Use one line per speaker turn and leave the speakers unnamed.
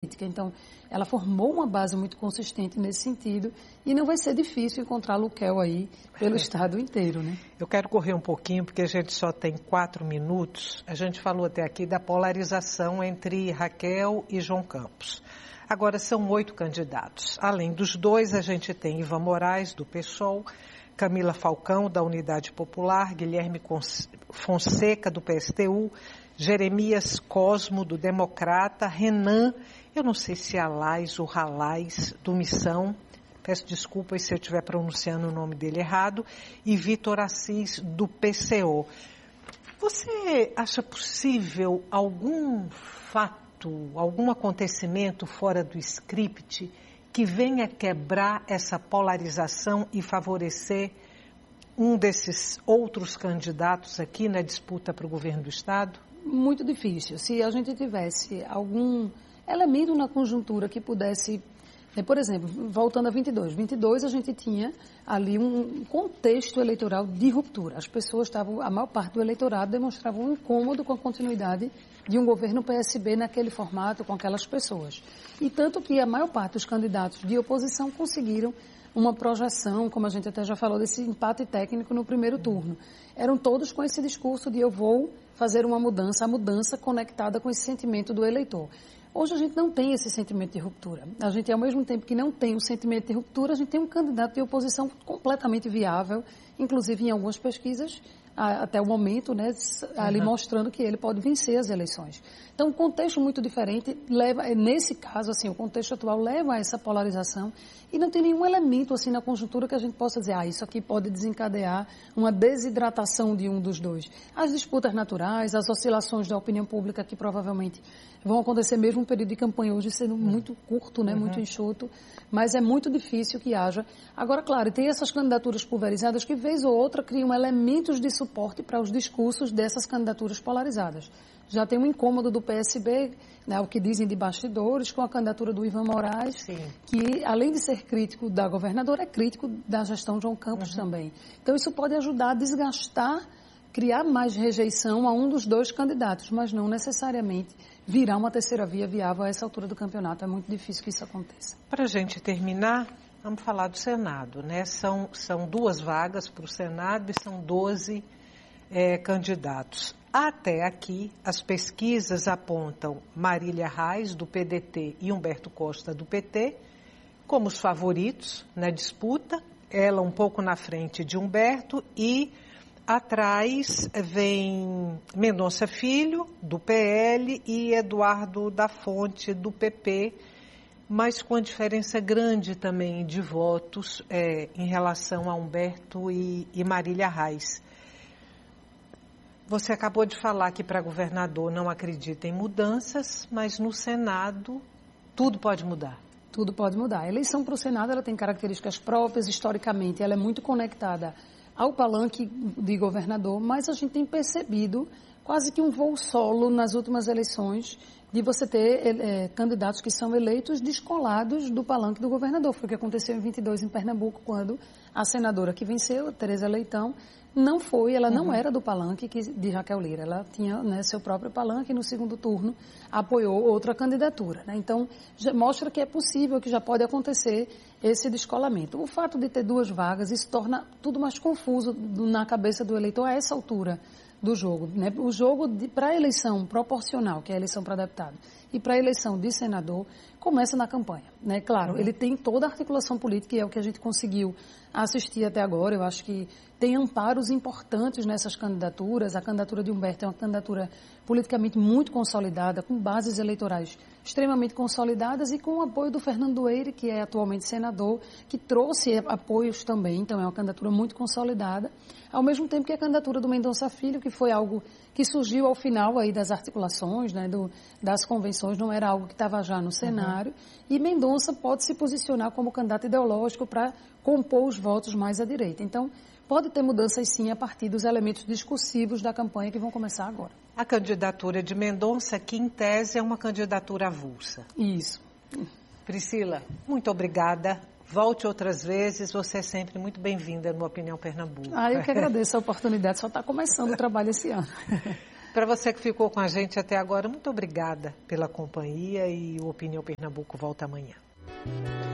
Então, ela formou uma base muito consistente nesse sentido e não vai ser difícil encontrar Luquel aí pelo estado inteiro, né?
Eu quero correr um pouquinho, porque a gente só tem 4 minutos. A gente falou até aqui da polarização entre Raquel e João Campos. Agora são 8 candidatos. Além dos 2, a gente tem Ivan Moraes, do PSOL, Camila Falcão, da Unidade Popular, Guilherme Fonseca, do PSTU, Jeremias Cosmo, do Democrata, Renan, eu não sei se é Alais ou Ralais, do Missão, peço desculpas se eu estiver pronunciando o nome dele errado, e Vitor Assis, do PCO. Você acha possível algum fato, algum acontecimento fora do script que venha quebrar essa polarização e favorecer um desses outros candidatos aqui na disputa para o governo do Estado?
Muito difícil. Se a gente tivesse algum elemento na conjuntura que pudesse, por exemplo, voltando a 22 a gente tinha ali um contexto eleitoral de ruptura. As pessoas estavam, a maior parte do eleitorado demonstrava um incômodo com a continuidade de um governo PSB naquele formato, com aquelas pessoas. E tanto que a maior parte dos candidatos de oposição conseguiram uma projeção, como a gente até já falou, desse empate técnico no primeiro turno. Eram todos com esse discurso de eu vou fazer uma mudança, a mudança conectada com esse sentimento do eleitor. Hoje a gente não tem esse sentimento de ruptura. A gente, ao mesmo tempo que não tem o sentimento de ruptura, a gente tem um candidato de oposição completamente viável, inclusive em algumas pesquisas, até o momento, né, ali mostrando que ele pode vencer as eleições. Então, um contexto muito diferente leva, nesse caso, assim, o contexto atual leva a essa polarização e não tem nenhum elemento, assim, na conjuntura que a gente possa dizer, isso aqui pode desencadear uma desidratação de um dos dois. As disputas naturais, as oscilações da opinião pública que provavelmente vão acontecer mesmo no período de campanha hoje sendo muito curto, né, muito enxuto, mas é muito difícil que haja. Agora, claro, tem essas candidaturas pulverizadas que, vez ou outra, criam elementos de suporte para os discursos dessas candidaturas polarizadas. Já tem um incômodo do PSB, né, o que dizem de bastidores, com a candidatura do Ivan Moraes, que, além de ser crítico da governadora, é crítico da gestão João Campos também. Então, isso pode ajudar a desgastar, criar mais rejeição a um dos dois candidatos, mas não necessariamente virar uma terceira via viável a essa altura do campeonato. É muito difícil que isso aconteça.
Para a gente terminar, vamos falar do Senado, né? São 2 vagas para o Senado e são 12 candidatos. Até aqui, as pesquisas apontam Marília Reis, do PDT, e Humberto Costa, do PT, como os favoritos na disputa. Ela um pouco na frente de Humberto e atrás vem Mendonça Filho, do PL, e Eduardo da Fonte, do PP, mas com a diferença grande também de votos em relação a Humberto e Marília Reis. Você acabou de falar que para governador não acredita em mudanças, mas no Senado tudo pode mudar.
Tudo pode mudar. A eleição para o Senado ela tem características próprias, historicamente, ela é muito conectada ao palanque de governador, mas a gente tem percebido quase que um voo solo nas últimas eleições de você ter candidatos que são eleitos descolados do palanque do governador. Foi o que aconteceu em 22 em Pernambuco, quando a senadora que venceu, Tereza Leitão, ela não era do palanque de Raquel Lira, ela tinha, né, seu próprio palanque e no segundo turno apoiou outra candidatura, né? Então, já mostra que é possível, que já pode acontecer esse descolamento. O fato de ter 2 vagas, isso torna tudo mais confuso na cabeça do eleitor a essa altura do jogo, né? O jogo para a eleição proporcional, que é a eleição para deputado, e para a eleição de senador, começa na campanha, né? Claro, ele tem toda a articulação política, e é o que a gente conseguiu assistir até agora. Eu acho que tem amparos importantes nessas candidaturas. A candidatura de Humberto é uma candidatura politicamente muito consolidada, com bases eleitorais extremamente consolidadas e com o apoio do Fernando Dueire, que é atualmente senador, que trouxe apoios também, então é uma candidatura muito consolidada, ao mesmo tempo que a candidatura do Mendonça Filho, que foi algo que surgiu ao final aí das articulações, né, das convenções, não era algo que estava já no cenário, e Mendonça pode se posicionar como candidato ideológico para compor os votos mais à direita. Então, pode ter mudanças, sim, a partir dos elementos discursivos da campanha que vão começar agora.
A candidatura de Mendonça, que em tese é uma candidatura avulsa.
Isso.
Priscila, muito obrigada. Volte outras vezes, você é sempre muito bem-vinda no Opinião Pernambuco.
Eu que agradeço a oportunidade, só está começando o trabalho esse ano.
Para você que ficou com a gente até agora, muito obrigada pela companhia e o Opinião Pernambuco volta amanhã.